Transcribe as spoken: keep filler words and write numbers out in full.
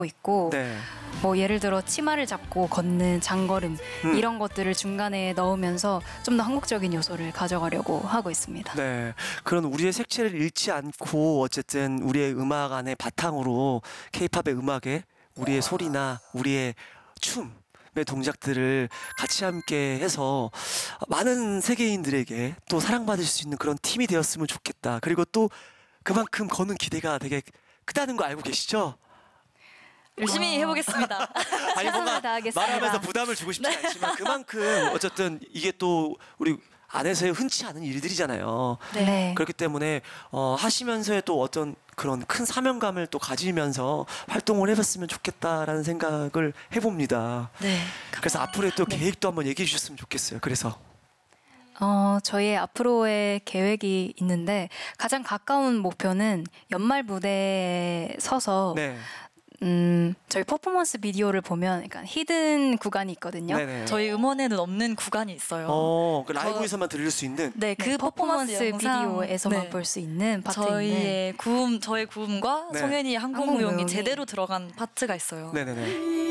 있고 네. 뭐 예를 들어 치마를 잡고 걷는 장걸음 음. 이런 것들을 중간에 넣으면서 좀 더 한국적인 요소를 가져가려고 하고 있습니다. 네. 그런 우리의 색채를 잃지 않고 어쨌든 우리의 음악 안에 바탕으로 케이팝의 음악에 우리의 소리나 우리의 춤의 동작들을 같이 함께 해서 많은 세계인들에게 또 사랑받을 수 있는 그런 팀이 되었으면 좋겠다. 그리고 또 그만큼 거는 기대가 되게 크다는 거 알고 계시죠? 열심히 해보겠습니다. 아니 뭔가 최선을 다하겠습니다. 말하면서 부담을 주고 싶지 않지만 그만큼 어쨌든 이게 또 우리 안에서의 흔치 않은 일들이잖아요. 네. 그렇기 때문에 어, 하시면서의 또 어떤 그런 큰 사명감을 또 가지면서 활동을 해봤으면 좋겠다라는 생각을 해봅니다. 네. 그래서 앞으로의 또 계획도 한번 얘기해 주셨으면 좋겠어요. 그래서 어, 저희의 앞으로의 계획이 있는데 가장 가까운 목표는 연말 무대에 서서 네, 음, 저희 퍼포먼스 비디오를 보면 약간 히든 구간이 있거든요. 네네. 저희 음원에는 없는 구간이 있어요. 어, 그 라이브에서만 들을 수 있는. 네, 그 네, 퍼포먼스, 퍼포먼스 영상, 비디오에서만 네. 볼 수 있는 파트인데 저희의 구음, 저의 구음과 네. 송현이의 항공무용이 항공무용이 제대로 들어간 파트가 있어요. 네네네.